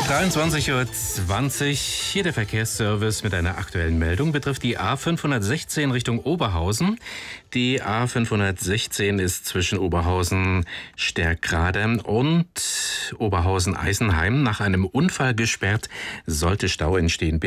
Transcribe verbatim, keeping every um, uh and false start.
dreiundzwanzig Uhr zwanzig, hier der Verkehrsservice mit einer aktuellen Meldung, betrifft die A fünfhundertsechzehn Richtung Oberhausen. Die A fünfhundertsechzehn ist zwischen Oberhausen-Sterkrade und Oberhausen-Eisenheim nach einem Unfall gesperrt, sollte Stau entstehen.